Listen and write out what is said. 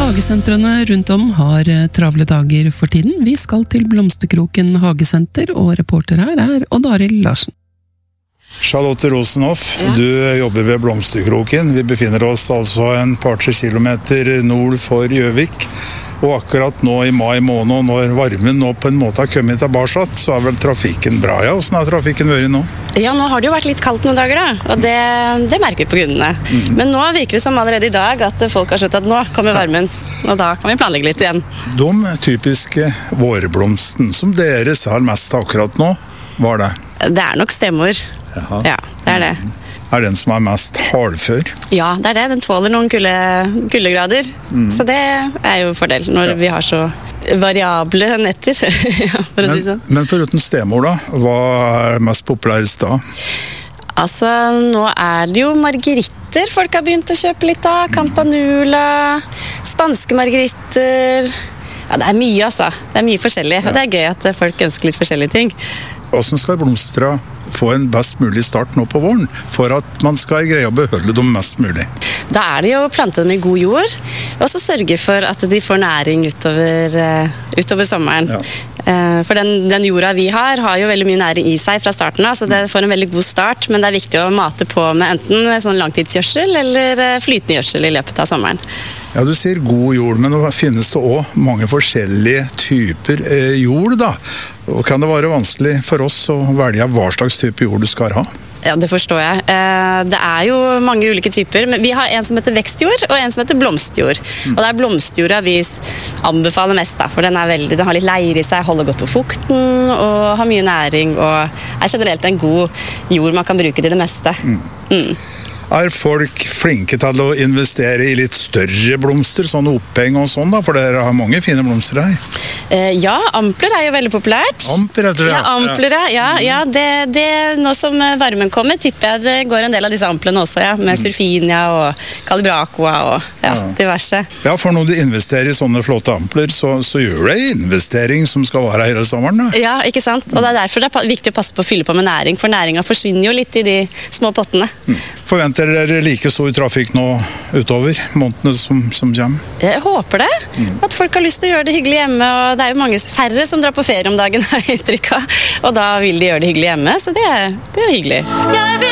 Hagesentrene rundt om har travle dager for tiden. Vi skal til Blomsterkroken Hagesenter, og reporter her er Odd Arild Larsen. Charlotte Rosenhoff, du jobber ved Blomsterkroken. Vi befinner oss altså en par-tre kilometer nord for Gjøvik. Og akkurat nå i mai måned, når varmen nå på en måte har kommet tilbake, så er vel trafikken bra. Ja, hvordan har trafikken vært nå? Ja, nå har det jo vært litt kaldt noen dager da, og det merker vi på kundene. Men nå virker det som allerede i dag at folk har skjønt at nå kommer varmen, og da kan vi planlegge litt igjen. De typiske vårblomsten som dere ser mest akkurat nå, hva er det? Det er nok stemor. Ja, det er det. Er den som er mest hardfør? Ja, det er det. Den tåler noen kuldegrader. Så det er jo en fordel når vi har så variable netter, for å si sånn. Men foruten stemor da, hva er mest populærest da? Altså, nå er det jo margeritter folk har begynt å kjøpe litt av. Campanula, spanske margeritter. Ja, det er mye altså. Det er mye forskjellig, og det er gøy at folk ønsker litt forskjellige ting. Hvordan skal blomstra få en best mulig start nå på våren, for at man skal greie å beholde dem mest mulig? Da er det jo å plante dem i god jord, og så sørge for at de får næring utover sommeren. Ja. For den jorda vi har jo veldig mye næring i seg fra starten av, så det får en veldig god start, men det er viktig å mate på med enten sånn langtidsgjødsel eller flytende gjødsel i løpet av sommeren. Ja, du sier god jord, men det finnes det også mange forskjellige typer jord da. Og kan det være vanskelig for oss å velge hva slags type jord du skal ha? Ja, det forstår jeg. Det er jo mange ulike typer, men vi har en som heter vekstjord og en som heter blomstjord. Og det er blomstjorda vi anbefaler mest da, for den har litt leir i seg, holder godt på fukten og har mye næring og er generelt en god jord man kan bruke til det meste. Er folk flinke til å investere i litt større blomster, sånne oppheng og sånn da? For dere har mange fine blomster her. Ja, ampler er jo veldig populært. Ampler heter det? Ja, ampler, ja. Nå som varmen kommer, tipper jeg det går en del av disse amplene også, ja. Med surfinia og calibracoa og diverse. Ja, for når du investerer i sånne flotte ampler, så gjør det en investering som skal være hele sommeren da. Ja, ikke sant? Og det er derfor det er viktig å passe på å fylle på med næring, for næringen forsvinner jo litt i de små pottene. Forventer dere like stor trafikk nå utover månedene som kommer? Jeg håper det. At folk har lyst til å gjøre det hyggelig hjemme, og det er jo mange færre som drar på ferie om dagen, har jeg inntrykk av. Og da vil de gjøre det hyggelig hjemme, så det er hyggelig.